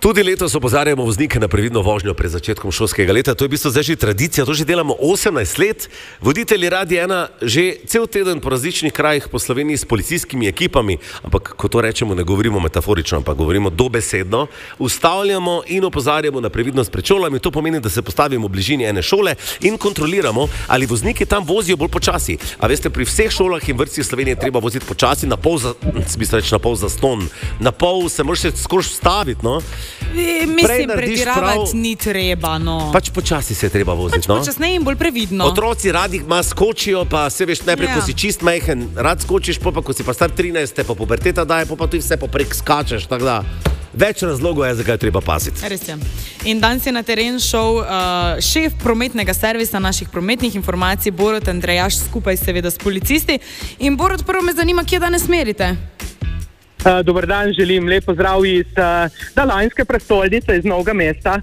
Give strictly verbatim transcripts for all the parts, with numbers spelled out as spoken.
Tudi letos opozarjamo voznike na previdno vožnjo pred začetkom šolskega leta. To je v bistvu zdaj že tradicija, to že delamo osemnajst let. Voditelji Radia ena že cel teden po različnih krajih po Sloveniji s policijskimi ekipami, ampak ko to rečemo, ne govorimo metaforično, ampak govorimo dobesedno, ustavljamo in opozarjamo na previdnost pred šolami. To pomeni, da se postavimo v bližini ene šole in kontroliramo, ali vozniki tam vozijo bolj počasi. A veste, pri vseh šolah in vrtcih Slovenije treba voziti počasi, na pol za, na pol za ston, na pol se moraš skozi vstaviti, no? E, mislim, pretiravati ni treba, no. Pač počasi se je treba voziti, pač no. Pač počasneje in bolj previdno. Otroci radi ma skočijo, pa se veš, najprej, ja. Ko si čist majhen, rad skočiš, pa, pa ko si pa star trinajst, te pa puberteta daje, pa pa tudi vse poprek skačeš, tako da. Več razlogov je, zakaj treba paziti. Res je. In danes je na teren šel uh, šef prometnega servisa naših prometnih informacij, Borut Andrejaš, skupaj seveda s policisti. In Borut, prvo me zanima, kje danes merite? Uh, dober dan, želim lep pozdrav iz uh, Dalajnske prestolnice, iz Novega mesta.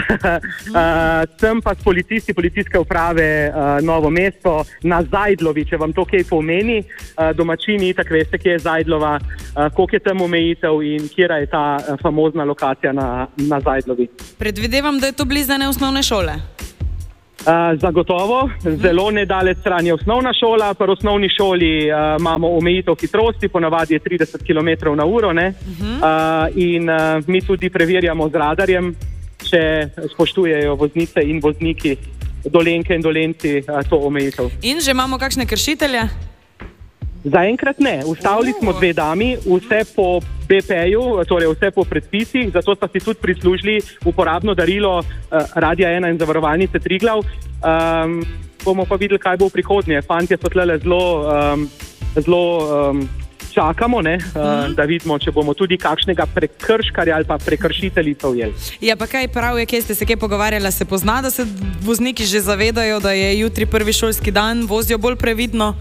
uh, sem pa s policisti policijske uprave uh, Novo mesto na Zajdlovi, če vam to kaj pomeni. Uh, domačini itak veste, kje je Zajdlova, uh, koliko je tam omejitev in kjera je ta uh, famozna lokacija na, na Zajdlovi. Predvidevam, da je to blizane osnovne šole. Uh, zagotovo, zelo nedaleč stran je osnovna šola. Pri osnovni šoli uh, imamo omejitev hitrosti, ponavadi je trideset kilometrov na uro, ne? Uh-huh. uh, in uh, mi tudi preverjamo z radarjem, če spoštujejo voznice in vozniki, Dolenke in Dolenci, uh, to omejitev. In že imamo kakšne kršitelje? Zaenkrat ne. Ustavili smo dve dami, vse po B P-ju, torej vse po predpisih, zato sta si tudi prislužili uporabno darilo uh, Radia ena in Zavarovalnice Triglav. Um, bomo pa videli, kaj bo v prihodnje. Fantje so tlele zelo, um, zelo um, čakamo, ne, uh, mm. da vidimo, če bomo tudi kakšnega prekrškarja ali pa prekršiteljico ujeli. Ja, pa kaj prav je, kje ste se kaj pogovarjali, se pozna, da se vozniki že zavedajo, da je jutri prvi šolski dan, vozijo bolj previdno?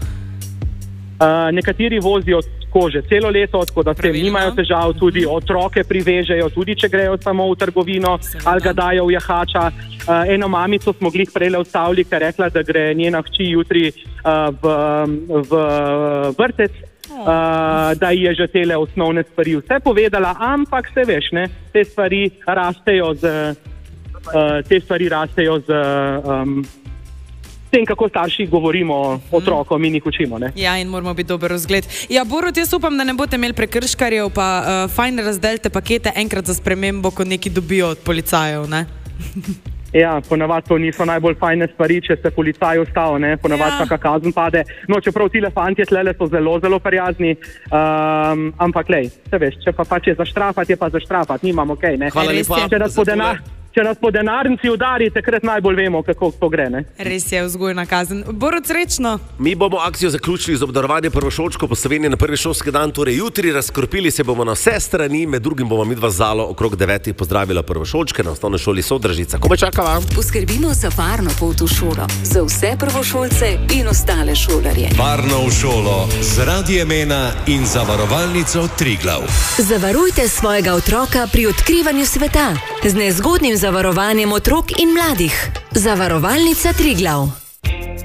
Uh, nekateri vozijo tako že celo leto, tako da s tem nimajo težav, tudi otroke privežejo, tudi če grejo samo v trgovino ali ga dajo v jahača. Uh, eno mamico smo glih prejle ustavili, ker je rekla, da gre njena hči jutri uh, v, v vrtec, uh, da ji je že tele osnovne stvari vse povedala, ampak se veš, ne, te stvari rastejo z, uh, te stvari rastejo z um, tem, kako starši govorimo otrokom in jih učimo. Ne? Ja, in moramo biti dober vzgled. Ja, Borut, jaz upam, da ne boste imeli prekrškarjev, pa uh, fajn razdelite pakete enkrat za spremembo, ko neki dobijo od policajev, ne? Ja, ponavadi to niso najbolj fajne stvari, če se policaj ustavi, ne? Ponavadi ja. Kaka kazen pade. No, čeprav tile fantje tlele so zelo, zelo prijazni, um, ampak lej, se veš, če pa pač je zaštrafati, je pa zaštrafati, nimamo kaj, ne? Hvala lepa. Če nas po denar... Če nas po denarnici udari, takrat najbolj vemo, kako to gre. Ne? Res je, vzgojna kazen. Borut, srečno. Mi bomo akcijo zaključili z obdarovanjem prvošolčkov po Sloveniji na prvi šolski dan, torej jutri. Razkropili se bomo na vse strani, med drugim bomo midva z Zalo okrog devetih pozdravila prvošolčke na osnovni šoli Sodražica. Ko me čakava? Poskrbimo za varno pot v šolo, za vse prvošolce in ostale šolarje. Varno v šolo z Radiem ena in Zavarovalnico Triglav. Zavarujte svojega otroka pri odkrivanju sveta z nezgodnim zavarovanjem otrok in mladih. Zavarovalnica Triglav.